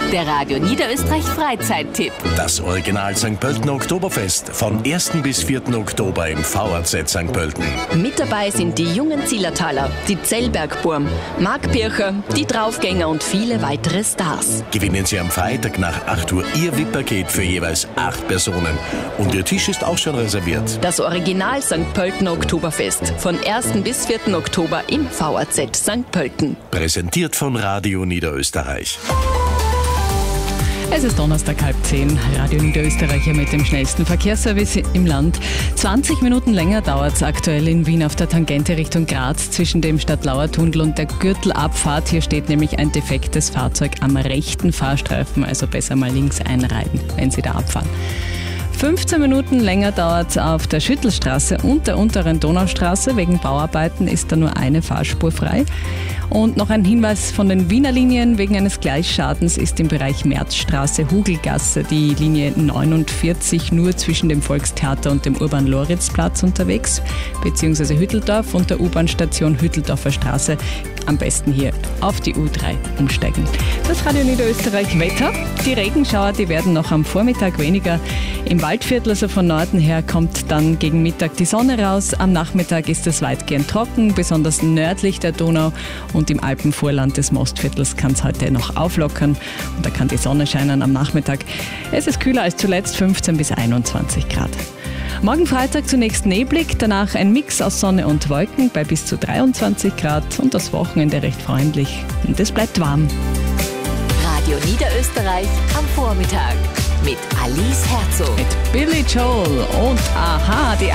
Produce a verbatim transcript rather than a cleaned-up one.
Der Radio Niederösterreich Freizeittipp. Das Original Sankt Pöltener Oktoberfest von ersten bis vierten Oktober im V A Z Sankt Pölten. Mit dabei sind die jungen Zillertaler, die Zellbergburm, Marc Pircher, die Draufgänger und viele weitere Stars. Gewinnen Sie am Freitag nach acht Uhr Ihr V I P-Paket für jeweils acht Personen. Und Ihr Tisch ist auch schon reserviert. Das Original Sankt Pöltener Oktoberfest von ersten bis vierten Oktober im V A Z Sankt Pölten. Präsentiert von Radio Niederösterreich. Es ist Donnerstag, halb zehn. Radio Niederösterreicher mit dem schnellsten Verkehrsservice im Land. zwanzig Minuten länger dauert es aktuell in Wien auf der Tangente Richtung Graz zwischen dem Stadtlauer-Tunnel und der Gürtelabfahrt. Hier steht nämlich ein defektes Fahrzeug am rechten Fahrstreifen, also besser mal links einreiten, wenn Sie da abfahren. fünfzehn Minuten länger dauert es auf der Schüttelstraße und der unteren Donaustraße. Wegen Bauarbeiten ist da nur eine Fahrspur frei. Und noch ein Hinweis von den Wiener Linien. Wegen eines Gleisschadens ist im Bereich Märzstraße, Hugelgasse die Linie neunundvierzig nur zwischen dem Volkstheater und dem Urban-Loritz-Platz unterwegs, beziehungsweise Hütteldorf und der U-Bahn-Station Hütteldorfer Straße. Am besten hier auf die U drei umsteigen. Das Radio Niederösterreich Wetter. Die Regenschauer, die werden noch am Vormittag weniger. Im Waldviertel, also von Norden her, kommt dann gegen Mittag die Sonne raus. Am Nachmittag ist es weitgehend trocken, besonders nördlich der Donau. Und im Alpenvorland des Mostviertels kann es heute noch auflockern. Und da kann die Sonne scheinen am Nachmittag. Es ist kühler als zuletzt, fünfzehn bis einundzwanzig Grad. Morgen Freitag zunächst neblig, danach ein Mix aus Sonne und Wolken bei bis zu dreiundzwanzig Grad und das Wochenende recht freundlich. Und es bleibt warm. Radio Niederösterreich am Vormittag mit Alice Herzog. Mit Billy Joel und Aha, die